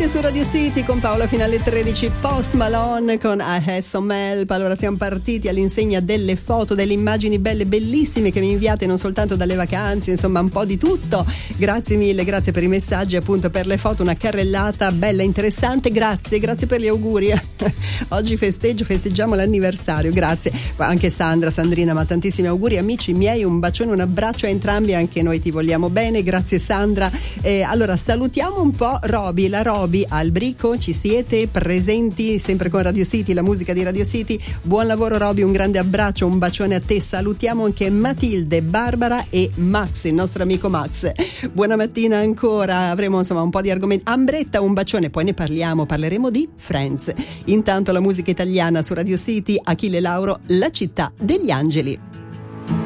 Siete su Radio City con Paola fino alle 13, Post Malone con I Had Some Help. Allora siamo partiti all'insegna delle foto, delle immagini belle, bellissime che mi inviate non soltanto dalle vacanze, insomma un po' di tutto. Grazie mille, grazie per i messaggi, appunto per le foto, una carrellata bella, interessante. Grazie per gli auguri. Oggi festeggiamo l'anniversario, grazie. Anche Sandrina, ma tantissimi auguri, amici miei, un bacione, un abbraccio a entrambi, anche noi ti vogliamo bene, grazie Sandra. Allora salutiamo un po' Roby, la Roby al Bricco, ci siete presenti sempre con Radio City, la musica di Radio City. Buon lavoro Roby, un grande abbraccio, un bacione a te. Salutiamo anche Matilde, Barbara e Max, il nostro amico Max. Buona mattina ancora, avremo insomma un po' di argomenti. Ambretta, un bacione, poi ne parleremo di Friends. Intanto la musica italiana su Radio City, Achille Lauro, La città degli angeli.